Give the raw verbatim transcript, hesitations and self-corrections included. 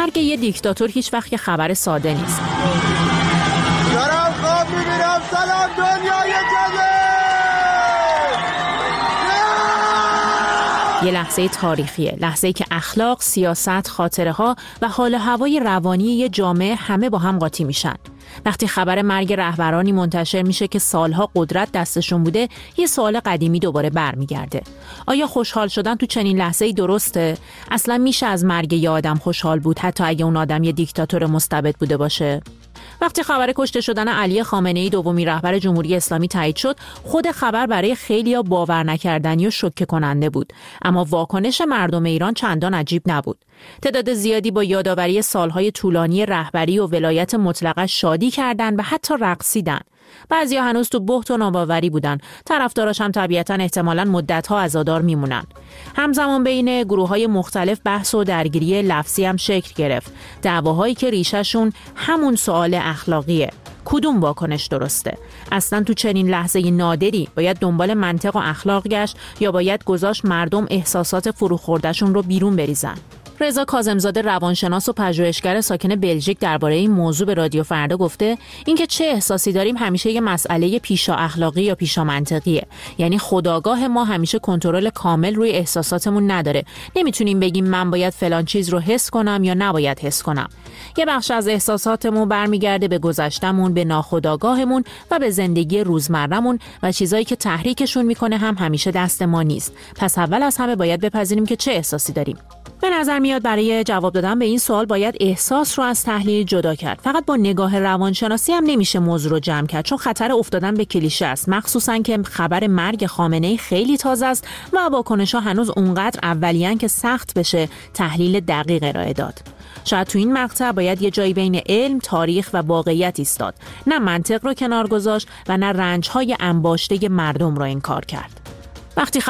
مرگ یه دیکتاتور هیچ وقت یه خبر ساده نیست. دارم خواب می‌بینم سلام دنیای جدید. یه لحظه تاریخیه، لحظه‌ای که اخلاق، سیاست، خاطره‌ها و حال و هوای روانی یه جامعه همه با هم قاطی میشن. وقتی خبر مرگ رهبرانی منتشر میشه که سالها قدرت دستشون بوده، یه سوال قدیمی دوباره برمیگرده. آیا خوشحال شدن تو چنین لحظه‌ای درسته؟ اصلا میشه از مرگ یه آدم خوشحال بود حتی اگه اون آدم یه دیکتاتور مستبد بوده باشه؟ وقتی خبر کشته شدن علی خامنه‌ای دومین رهبر جمهوری اسلامی تایید شد، خود خبر برای خیلی‌ها باور نکردنی و شوکه کننده بود، اما واکنش مردم ایران چندان عجیب نبود. تعداد زیادی با یادآوری سالهای طولانی رهبری و ولایت مطلقه شادی کردند و حتی رقصیدن. بعضیا هنوز تو بهت و ناباوری بودن. طرفداراش هم طبیعتاً احتمالاً مدت‌ها عزادار میمونن. همزمان بین گروه‌های مختلف بحث و درگیری لفظی هم شکل گرفت. دعواهایی که ریشه‌شون همون سوال اخلاقیه. کدوم واکنش درسته؟ اصلا تو چنین لحظه نادری باید دنبال منطق و اخلاق گشت یا باید گذاشت مردم احساسات فروخورده‌شون رو بیرون بریزن؟ رضا کاظمزاده روانشناس و پژوهشگر ساکن بلژیک درباره این موضوع به رادیو فردا گفته اینکه چه احساسی داریم همیشه یه مسئله پیشا اخلاقی یا پیشا منطقیه. یعنی خودآگاه ما همیشه کنترل کامل روی احساساتمون نداره. نمیتونیم بگیم من باید فلان چیز رو حس کنم یا نباید حس کنم. یه بخش از احساساتمون برمیگرده به گذشتمون، به ناخودآگاهمون و به زندگی روزمرهمون و چیزایی که تحریکشون میکنه هم همیشه دست ما نیست. پس اول از همه باید بپذیریم که چه احساسی داریم. به نظر میاد برای جواب دادن به این سوال باید احساس رو از تحلیل جدا کرد. فقط با نگاه روانشناسی هم نمیشه موضوع رو جمع کرد، چون خطر افتادن به کلیشه است، مخصوصا که خبر مرگ خامنه‌ای خیلی تازه است و واکنش‌ها هنوز اونقدر اولیه‌ان که سخت بشه تحلیل دقیق ارائه داد. شاید تو این مقطع باید یه جایی بین علم، تاریخ و واقعیت ایستاد، نه منطق رو کنار گذاشت و نه رنج‌های انباشته مردم رو انکار کرد. وقتی